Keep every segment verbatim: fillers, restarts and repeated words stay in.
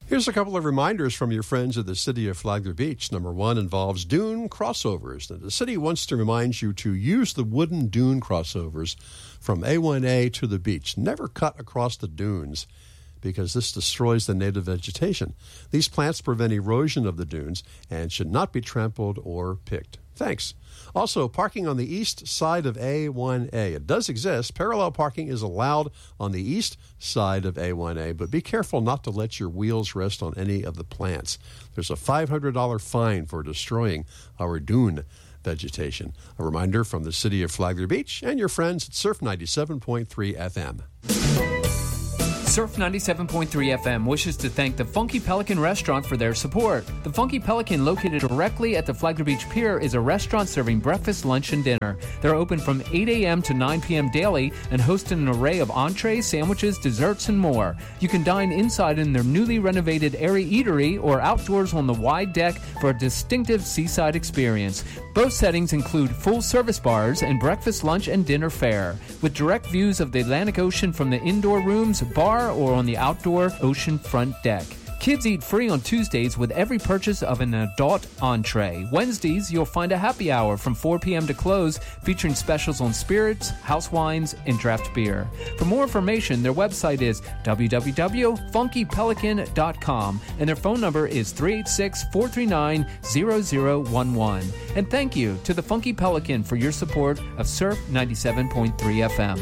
Here's a couple of reminders from your friends at the City of Flagler Beach. Number one involves dune crossovers. Now, the city wants to remind you to use the wooden dune crossovers from A one A to the beach. Never cut across the dunes, because this destroys the native vegetation. These plants prevent erosion of the dunes and should not be trampled or picked. Thanks. Also, parking on the east side of A one A. It does exist. Parallel parking is allowed on the east side of A one A, but be careful not to let your wheels rest on any of the plants. There's a five hundred dollars fine for destroying our dune vegetation. A reminder from the City of Flagler Beach and your friends at Surf ninety-seven point three F M. Surf ninety-seven point three F M wishes to thank the Funky Pelican Restaurant for their support. The Funky Pelican, located directly at the Flagler Beach Pier, is a restaurant serving breakfast, lunch, and dinner. They're open from eight a.m. to nine p.m. daily and host an array of entrees, sandwiches, desserts, and more. You can dine inside in their newly renovated airy eatery or outdoors on the wide deck for a distinctive seaside experience. Both settings include full service bars and breakfast, lunch, and dinner fare, with direct views of the Atlantic Ocean from the indoor rooms, bar, or on the outdoor ocean front deck. Kids eat free on Tuesdays with every purchase of an adult entree. Wednesdays, you'll find a happy hour from four p.m. to close, featuring specials on spirits, house wines, and draft beer. For more information, their website is w w w dot funky pelican dot com, and their phone number is three eight six, four three nine, zero zero one one. And thank you to the Funky Pelican for your support of Surf ninety-seven point three F M.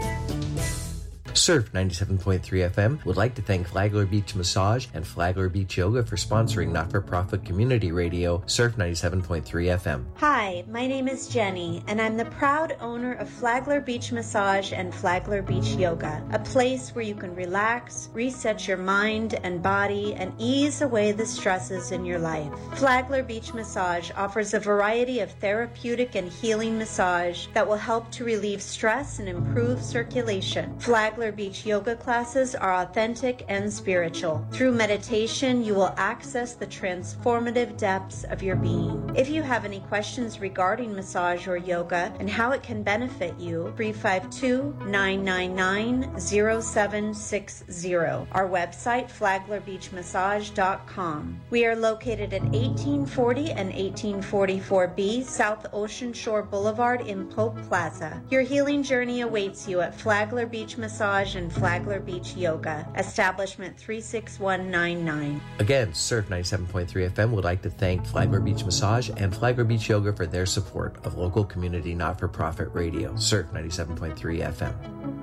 Surf ninety-seven point three F M would like to thank Flagler Beach Massage and Flagler Beach Yoga for sponsoring not-for-profit community radio, Surf ninety-seven point three F M. Hi, my name is Jenny, and I'm the proud owner of Flagler Beach Massage and Flagler Beach Yoga, a place where you can relax, reset your mind and body, and ease away the stresses in your life. Flagler Beach Massage offers a variety of therapeutic and healing massage that will help to relieve stress and improve circulation. Flagler Beach yoga classes are authentic and spiritual. Through meditation, you will access the transformative depths of your being. If you have any questions regarding massage or yoga and how it can benefit you, three five two, nine nine nine, zero seven six zero. Our website, flagler beach massage dot com. We are located at eighteen forty and eighteen forty-four B South Ocean Shore Boulevard in Pope Plaza. Your healing journey awaits you at Flagler Beach Massage and Flagler Beach Yoga, establishment three six one nine nine. Again, Surf ninety-seven point three F M would like to thank Flagler Beach Massage and Flagler Beach Yoga for their support of local community not-for-profit radio, Surf ninety-seven point three F M.